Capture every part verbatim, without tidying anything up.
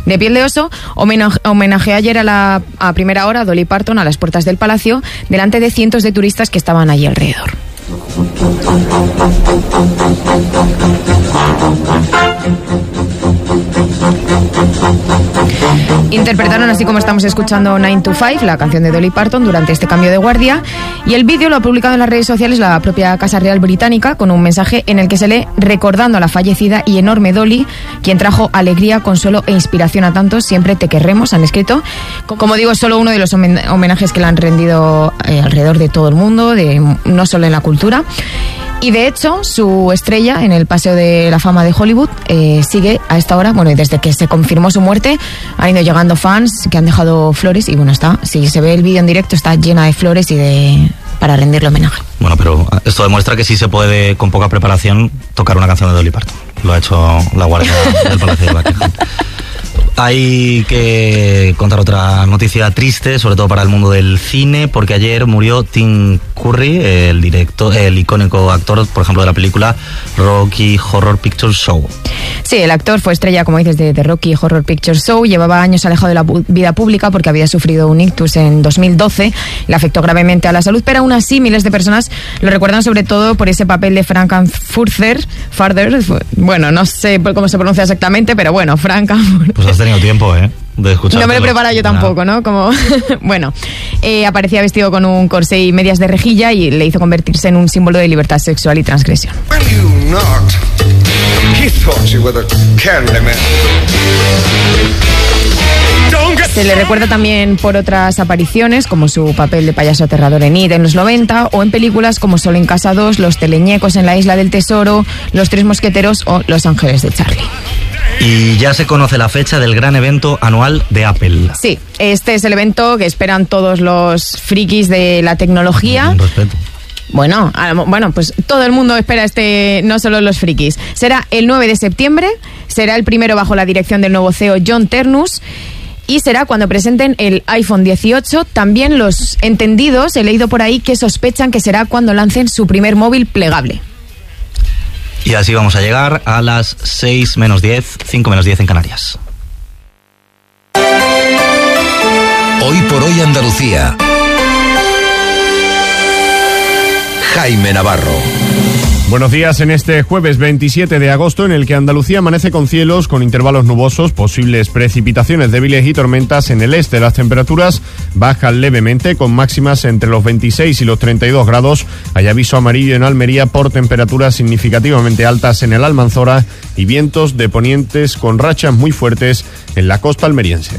de piel de oso, homenaje, homenajeó ayer a la a primera hora a Dolly Parton a las puertas del Palacio, delante de cientos de turistas que estaban allí alrededor. Interpretaron, así como estamos escuchando, nine to five, la canción de Dolly Parton, durante este cambio de guardia, y el vídeo lo ha publicado en las redes sociales la propia Casa Real británica, con un mensaje en el que se lee recordando a la fallecida y enorme Dolly, quien trajo alegría, consuelo e inspiración a tantos. Siempre te querremos, han escrito. Como digo, es solo uno de los homenajes que le han rendido eh, alrededor de todo el mundo, de, no solo en la cultura. Y de hecho, su estrella en el Paseo de la Fama de Hollywood eh, sigue a esta hora. Bueno, y desde que se confirmó su muerte han ido llegando fans que han dejado flores, y bueno, está, si se ve el vídeo en directo, está llena de flores y de para rendirle homenaje. Bueno, pero esto demuestra que sí se puede, con poca preparación, tocar una canción de Dolly Parton. Lo ha hecho la Guardia del Palacio de Buckingham. Hay que contar otra noticia triste, sobre todo para el mundo del cine, porque ayer murió Tim Curry, el director, el icónico actor, por ejemplo, de la película Rocky Horror Picture Show. Sí, el actor fue estrella, como dices, de, de Rocky Horror Picture Show. Llevaba años alejado de la vida pública porque había sufrido un ictus en dos mil doce. Le afectó gravemente a la salud, pero aún así miles de personas lo recuerdan sobre todo por ese papel de Frankenfurter. Farther, bueno, no sé cómo se pronuncia exactamente, pero bueno, Frankenfurter. Pues has tenido tiempo, ¿eh? De escuchar. No me lo he preparado yo tampoco, ¿no? Como bueno, eh, aparecía vestido con un corsé y medias de rejilla y le hizo convertirse en un símbolo de libertad sexual y transgresión. Se le recuerda también por otras apariciones, como su papel de payaso aterrador en It en los noventa, o en películas como Solo en Casa dos, Los Teleñecos en la Isla del Tesoro, Los Tres Mosqueteros o Los Ángeles de Charlie. Y ya se conoce la fecha del gran evento anual de Apple. Sí, este es el evento que esperan todos los frikis de la tecnología. Con respeto. Bueno, bueno, pues todo el mundo espera este, no solo los frikis. Será el nueve de septiembre, será el primero bajo la dirección del nuevo C E O John Ternus, y será cuando presenten el iPhone dieciocho. También los entendidos, he leído por ahí, que sospechan que será cuando lancen su primer móvil plegable. Y así vamos a llegar a las seis menos diez, cinco menos diez en Canarias. Hoy por hoy Andalucía. Jaime Navarro. Buenos días en este jueves veintisiete de agosto, en el que Andalucía amanece con cielos con intervalos nubosos, posibles precipitaciones débiles y tormentas en el este. Las temperaturas bajan levemente, con máximas entre los veintiséis y los treinta y dos grados. Hay aviso amarillo en Almería por temperaturas significativamente altas en el Almanzora y vientos de ponientes con rachas muy fuertes en la costa almeriense.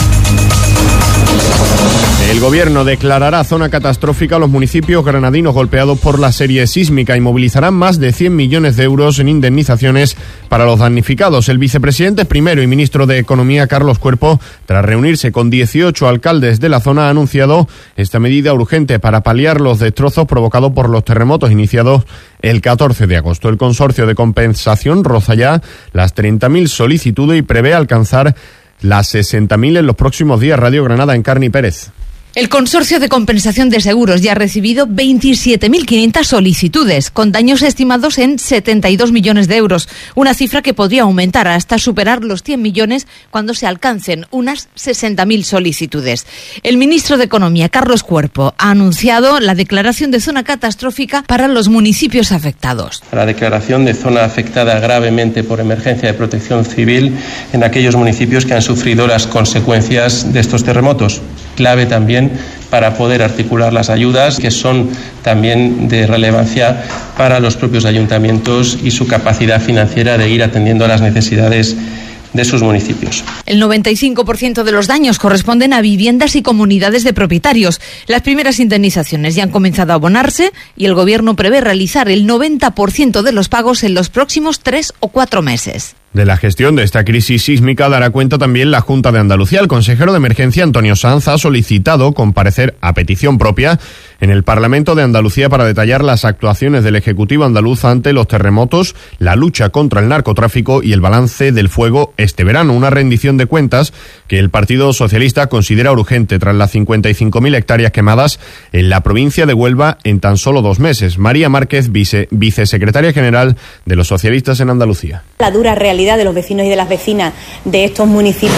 El gobierno declarará zona catastrófica a los municipios granadinos golpeados por la serie sísmica y movilizarán más de cien millones de euros en indemnizaciones para los damnificados. El vicepresidente primero y ministro de Economía, Carlos Cuerpo, tras reunirse con dieciocho alcaldes de la zona, ha anunciado esta medida urgente para paliar los destrozos provocados por los terremotos iniciados el catorce de agosto. El consorcio de compensación roza ya las treinta mil solicitudes y prevé alcanzar las sesenta mil en los próximos días. Radio Granada, Encarni Pérez. El Consorcio de Compensación de Seguros ya ha recibido veintisiete mil quinientas solicitudes, con daños estimados en setenta y dos millones de euros, una cifra que podría aumentar hasta superar los cien millones cuando se alcancen unas sesenta mil solicitudes. El ministro de Economía, Carlos Cuerpo, ha anunciado la declaración de zona catastrófica para los municipios afectados. La declaración de zona afectada gravemente por emergencia de protección civil en aquellos municipios que han sufrido las consecuencias de estos terremotos. Clave también para poder articular las ayudas, que son también de relevancia para los propios ayuntamientos y su capacidad financiera de ir atendiendo a las necesidades de sus municipios. El noventa y cinco por ciento de los daños corresponden a viviendas y comunidades de propietarios. Las primeras indemnizaciones ya han comenzado a abonarse y el Gobierno prevé realizar el noventa por ciento de los pagos en los próximos tres o cuatro meses. De la gestión de esta crisis sísmica dará cuenta también la Junta de Andalucía. El consejero de Emergencia, Antonio Sanz, ha solicitado comparecer a petición propia en el Parlamento de Andalucía para detallar las actuaciones del Ejecutivo andaluz ante los terremotos, la lucha contra el narcotráfico y el balance del fuego este verano. Una rendición de cuentas que el Partido Socialista considera urgente tras las cincuenta y cinco mil hectáreas quemadas en la provincia de Huelva en tan solo dos meses. María Márquez, vice, vicesecretaria general de los socialistas en Andalucía. La dura realidad de los vecinos y de las vecinas de estos municipios